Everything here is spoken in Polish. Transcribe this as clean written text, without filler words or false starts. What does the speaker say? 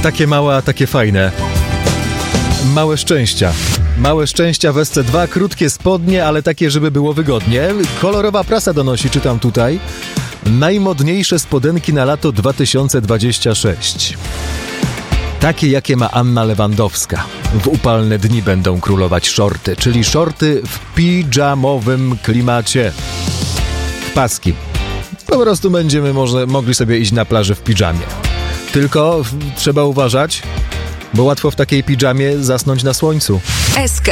Takie małe, a takie fajne. Małe szczęścia. Małe szczęścia w SC2, krótkie spodnie, ale takie, żeby było wygodnie. Kolorowa prasa donosi, czytam tutaj. Najmodniejsze spodenki na lato 2026. Takie, jakie ma Anna Lewandowska. W upalne dni będą królować shorty, czyli shorty w pidżamowym klimacie. W paski. Po prostu będziemy mogli sobie iść na plażę w pidżamie. Tylko trzeba uważać, bo łatwo w takiej pidżamie zasnąć na słońcu. SK